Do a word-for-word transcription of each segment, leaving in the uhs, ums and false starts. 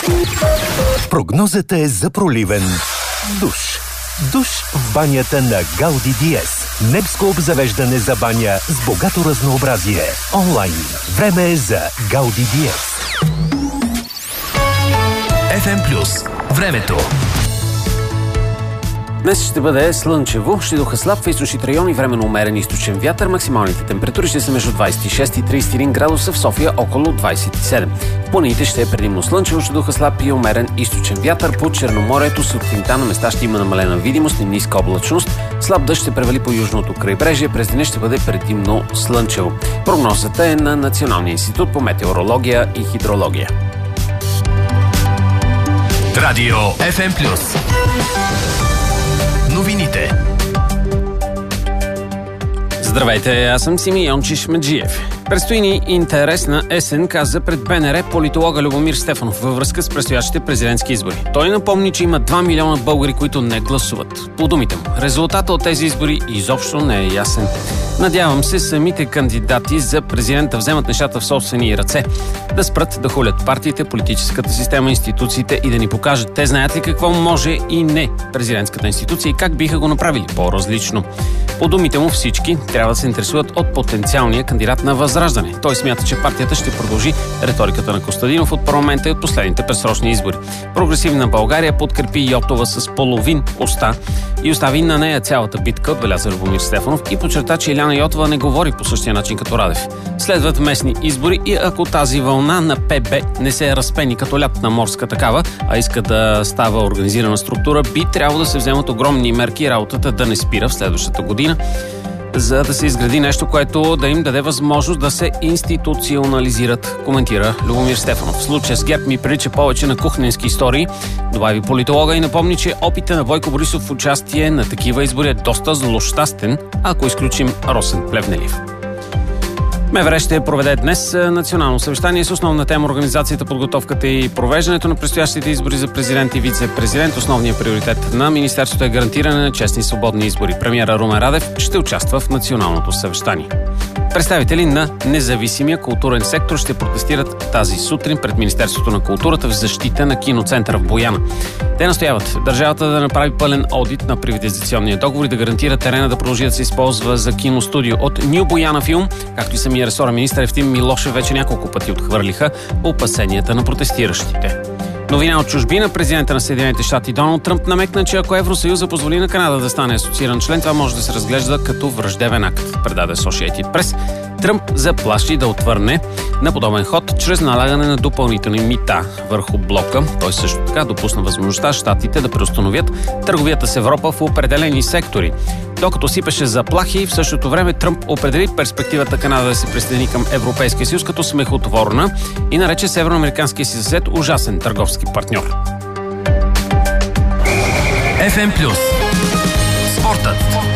Прогнозата е за проливен душ. Душ в банята на Гауди Диез. Немско обзавеждане за баня с богато разнообразие. Онлайн. Време е за Гауди Диез. Еф Ем Плюс. Времето. Днес ще бъде слънчево, ще духа слаб в източните райони, временно умерен източен вятър. Максималните температури ще са между двадесет и шест и тридесет и един градуса, в София около двадесет и седем. В планините ще е предимно слънчево, ще духа слаб и умерен източен вятър. По Черноморието сутринта на места ще има намалена видимост и ниска облачност. Слаб дъжд ще превали по южното крайбрежие, през деня ще бъде предимно слънчево. Прогнозата е на Националния институт по метеорология и хидрология. Радио Еф Ем Плюс. Новините. Здравейте, аз съм Симеон Чишмеджиев. Предстои ни интересна есен, каза пред Б Н Р политолога Любомир Стефанов във връзка с предстоящите президентски избори. Той напомни, че има два милиона българи, които не гласуват. По думите му, резултатът от тези избори изобщо не е ясен. Надявам се самите кандидати за президента вземат нещата в собствени ръце, да спрат да хулят партиите, политическата система, институциите и да ни покажат те знаят ли какво може и не президентската институция и как биха го направили по-различно. По думите му всички трябва да се интересуват от потенциалния кандидат на Възраждане. Той смята, че партията ще продължи риториката на Костадинов от парламента и от последните предсрочни избори. Прогресивна България подкрепи Йотова с половин уста и остави на нея цялата битка, отбеляза Любомир Стефанов и подчерта, че Иляна Йотова не говори по същия начин като Радев. Следват местни избори и ако тази вълна на П Б не се разпени като лятна морска такава, а иска да става организирана структура, би трябвало да се вземат огромни мерки и работата да не спира в следващата година, за да се изгради нещо, което да им даде възможност да се институционализират, коментира Любомир Стефанов. В случая с ГЕРБ ми прилича повече на кухненски истории, добави политолога и напомни, че опита на Бойко Борисов в участие на такива избори е доста злощастен, ако изключим Росен Плевнелиев. МВР ще проведе днес национално съвещание с основна тема организацията, подготовката и провеждането на предстоящите избори за президент и вице-президент. Основният приоритет на министерството е гарантиране на честни и свободни избори. Премиера Румен Радев ще участва в националното съвещание. Представители на независимия културен сектор ще протестират тази сутрин пред Министерството на културата в защита на киноцентъра в Бояна. Те настояват държавата да направи пълен одит на приватизационния договор и да гарантира терена да продължи да се използва за киностудио. От Ню Бояна филм, както и самия ресорен министър Евтим Милошев вече няколко пъти отхвърлиха опасенията на протестиращите. Новина от чужбина. Президента на Съединените щати Доналд Тръмп намекна, че ако Евросъюза позволи на Канада да стане асоцииран член, това може да се разглежда като враждебен акт, предаде Associated Press. Тръмп заплаши да отвърне на подобен ход чрез налагане на допълнителни мита върху блока. Той също така допусна възможността щатите да преустановят търговията с Европа в определени сектори. Докато сипеше заплахи, в същото време Тръмп определи перспективата Канада да се присъедини към Европейския съюз като смехотворна и нарече северноамериканския си съсед ужасен търговски партньор. Еф Ем Плюс. Спортът.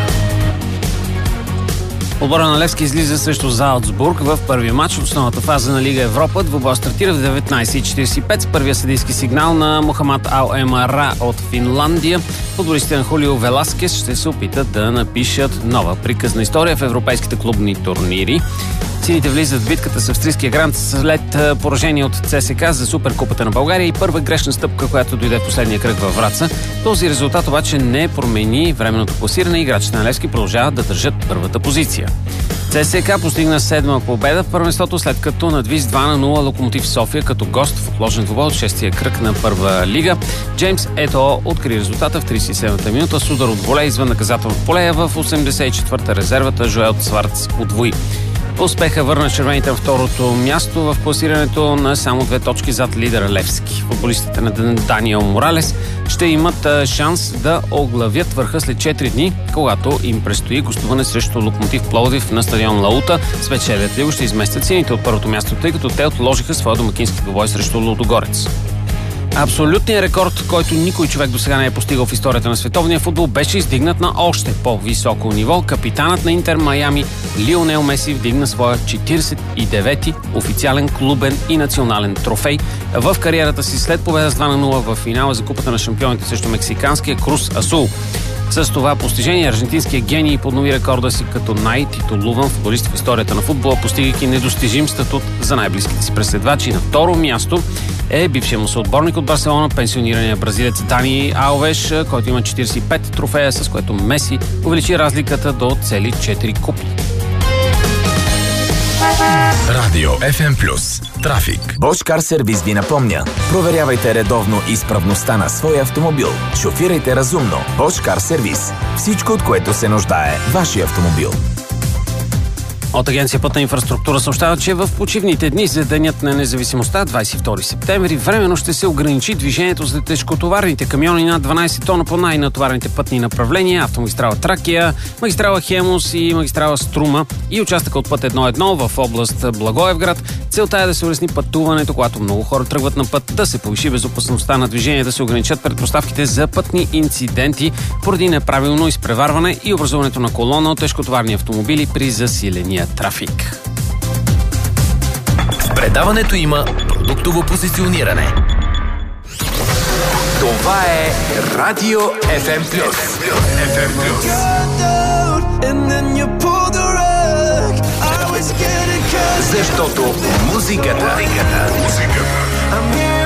Отбора на Левски излиза срещу Залцбург в първия матч от основната фаза на Лига Европа. Двубой стартира в деветнадесет и четиридесет и пет с първия съдийски сигнал на Мохамад Ал Емара от Финландия. Футболистите на Хулио Веласкес ще се опитат да напишат нова приказна история в европейските клубни турнири. Сините влизат в битката с австрийския грант след поражение от Це Ес Ка за Суперкупата на България и първа грешна стъпка, която дойде в последния кръг във Враца. Този резултат обаче не промени временното класиране и играчите на Левски продължават да държат първата позиция. Це Ес Ка постигна седма победа в първенството, след като надви с два на нула Локомотив София като гост в отложен двубой от шестия кръг на първа лига. Джеймс Ето откри резултата в тридесет и седмата минута с удар от волей извън наказателно поле, в осемдесет и четвърта резервата Жоел Цварц удвои. Успеха върна червените на второто място в класирането на само две точки зад лидера Левски. Футболистите на Даниел Моралес ще имат шанс да оглавят върха след четири дни, когато им предстои гостуване срещу Локомотив Пловдив на стадион Лаута. Спечелят ли го, ще изместят сините от първото място, тъй като те отложиха своя домакински двубой срещу Лудогорец. Абсолютният рекорд, който никой човек до сега не е постигал в историята на световния футбол, беше издигнат на още по-високо ниво. Капитанът на Интер Майами Лионел Меси вдигна своя четиридесет и девети официален клубен и национален трофей в кариерата си след победа с два на нула в финала за Купата на шампионите срещу мексиканския Крус Азул. С това постижение аржентинският гений поднови рекорда си като най-титулуван футболист в историята на футбола, постигайки недостижим статут за най-близките си преследвачи. На второ място е бившият му съотборник от Барселона, пенсионирания бразилец Дани Алвеш, който има четиридесет и пет трофея, с което Меси увеличи разликата до цели четири купи. Радио Еф Ем Плюс. Трафик. Bosch Car Service ви напомня. Проверявайте редовно изправността на своя автомобил. Шофирайте разумно. Bosch Car Service. Всичко, от което се нуждае вашия автомобил. От Агенция Пътна инфраструктура съобщава, че в почивните дни за Денят на независимостта, двадесет и втори септември, временно ще се ограничи движението за тежкотоварните камиони над дванадесет тона по най-натоварените пътни направления: автомагистрала Тракия, магистрала Хемус и магистрала Струма и участъка от път едно едно в област Благоевград. Целта е да се улесни пътуването, когато много хора тръгват на път, да се повиши безопасността на движение, да се ограничат предпоставките за пътни инциденти поради неправилно изпреварване и образуването на колона от тежкотоварни автомобили при засиления трафик. В предаването има продуктово позициониране. Това е Радио Еф Ем Плюс. Еф Ем Плюс. Защото музиката, музиката, музиката